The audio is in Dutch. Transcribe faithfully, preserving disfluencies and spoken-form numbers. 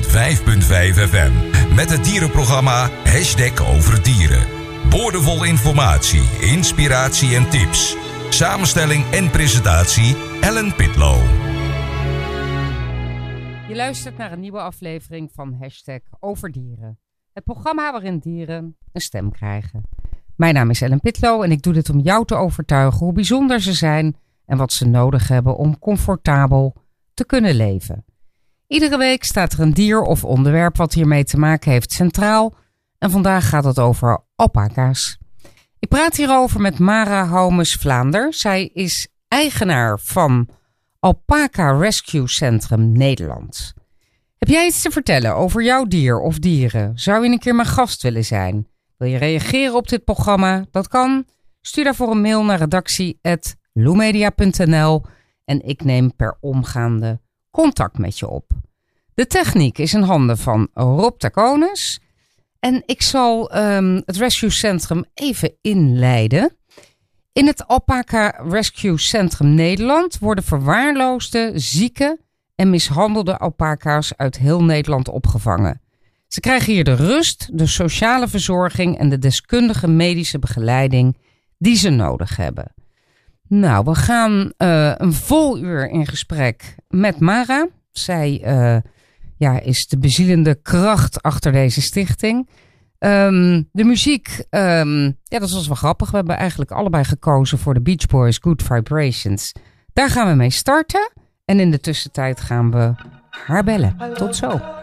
vijf komma vijf F M. Met het dierenprogramma Hashtag Over Dieren. Boordevol informatie, inspiratie en tips. Samenstelling en presentatie Ellen Pitlow. Je luistert naar een nieuwe aflevering van Hashtag Over Dieren. Het programma waarin dieren een stem krijgen. Mijn naam is Ellen Pitlow en ik doe dit om jou te overtuigen hoe bijzonder ze zijn en wat ze nodig hebben om comfortabel te kunnen leven. Iedere week staat er een dier of onderwerp wat hiermee te maken heeft centraal en vandaag gaat het over alpaca's. Ik praat hierover met Mara Houmes-Vlaander. Zij is eigenaar van Alpaca Rescue Centrum Nederland. Heb jij iets te vertellen over jouw dier of dieren? Zou je een keer mijn gast willen zijn? Wil je reageren op dit programma? Dat kan. Stuur daarvoor een mail naar redactie at loemedia punt n l en ik neem per omgaande contact met je op. De techniek is in handen van Rob Taconis. En ik zal um, het Rescue Centrum even inleiden. In het Alpaca Rescue Centrum Nederland worden verwaarloosde, zieke en mishandelde alpaca's uit heel Nederland opgevangen. Ze krijgen hier de rust, de sociale verzorging en de deskundige medische begeleiding die ze nodig hebben. Nou, we gaan uh, een vol uur in gesprek met Mara. Zij uh, ja, is de bezielende kracht achter deze stichting. Um, de muziek, um, ja, dat was wel grappig. We hebben eigenlijk allebei gekozen voor de Beach Boys Good Vibrations. Daar gaan we mee starten. En in de tussentijd gaan we haar bellen. Tot zo.